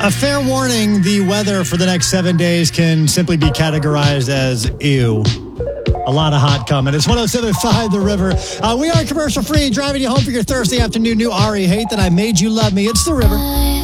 A fair warning, the weather for the next 7 days can simply be categorized as ew. A lot of hot coming. It's 107.5 The River. We are commercial free, driving you home for your Thursday afternoon. New Ari, Hate That I Made You Love Me. It's The River.